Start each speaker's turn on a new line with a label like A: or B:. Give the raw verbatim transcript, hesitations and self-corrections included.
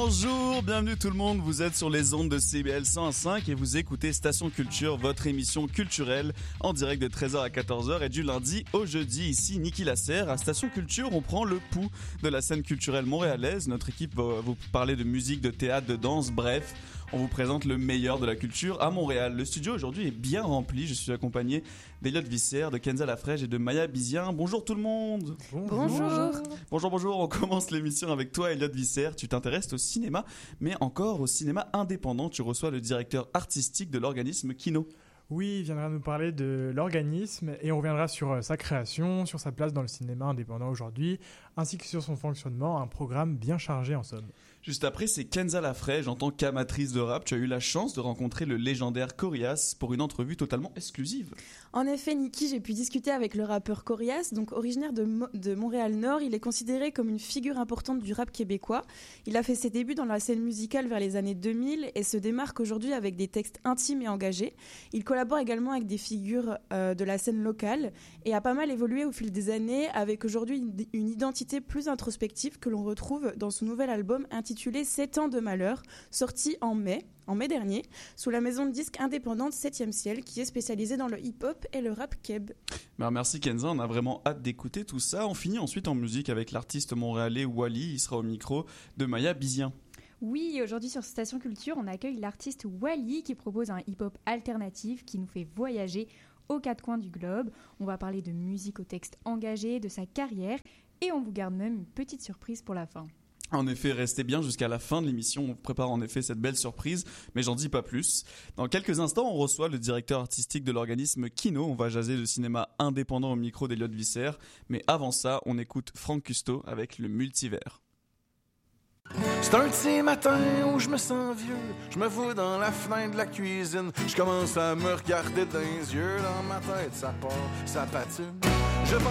A: Bonjour, bienvenue tout le monde, vous êtes sur les ondes de C B L cent un virgule cinq et vous écoutez Station Culture, votre émission culturelle en direct de treize heures à quatorze heures et du lundi au jeudi. Ici Niki Lasserre, à Station Culture, on prend le pouls de la scène culturelle montréalaise. Notre équipe va vous parler de musique, de théâtre, de danse, bref, on vous présente le meilleur de la culture à Montréal. Le studio aujourd'hui est bien rempli, je suis accompagné d'Eliott Visser, de Kenza Lafrège et de Maya Bizien. Bonjour tout le monde.
B: Bonjour.
A: Bonjour, bonjour, on commence l'émission avec toi Eliott Visser. Tu t'intéresses au cinéma, mais encore au cinéma indépendant. Tu reçois le directeur artistique de l'organisme Kino.
C: Oui, il viendra nous parler de l'organisme et on reviendra sur sa création, sur sa place dans le cinéma indépendant aujourd'hui, ainsi que sur son fonctionnement, un programme bien chargé en somme.
A: Juste après, c'est Kenza Lafrège. En tant qu'amatrice de rap, tu as eu la chance de rencontrer le légendaire Corias pour une entrevue totalement exclusive.
B: En effet, Niki, j'ai pu discuter avec le rappeur Corias, donc originaire de, Mo- de Montréal-Nord. Il est considéré comme une figure importante du rap québécois. Il a fait ses débuts dans la scène musicale vers les années deux mille et se démarque aujourd'hui avec des textes intimes et engagés. Il collabore également avec des figures euh, de la scène locale et a pas mal évolué au fil des années avec aujourd'hui une, une identité plus introspective que l'on retrouve dans son nouvel album intitulé sept ans de malheur, sorti en mai. En mai dernier, sous la maison de disques indépendante septième ciel, qui est spécialisée dans le hip-hop et le rap keb.
A: Ben merci Kenza, on a vraiment hâte d'écouter tout ça. On finit ensuite en musique avec l'artiste montréalais Wally, il sera au micro de Maya Bizien.
D: Oui, aujourd'hui sur Station Culture, on accueille l'artiste Wally qui propose un hip-hop alternatif qui nous fait voyager aux quatre coins du globe. On va parler de musique au texte engagé, de sa carrière et on vous garde même une petite surprise pour la fin.
A: En effet, restez bien jusqu'à la fin de l'émission, on prépare en effet cette belle surprise, mais j'en dis pas plus. Dans quelques instants, on reçoit le directeur artistique de l'organisme Kino, on va jaser de cinéma indépendant au micro d'Eliott Visser, mais avant ça, on écoute Franck Custeau avec le multivers.
E: C'est un petit matin où je me sens vieux, je me vois dans la fenêtre de la cuisine, je commence à me regarder dans les yeux, dans ma tête ça part, ça patine. Je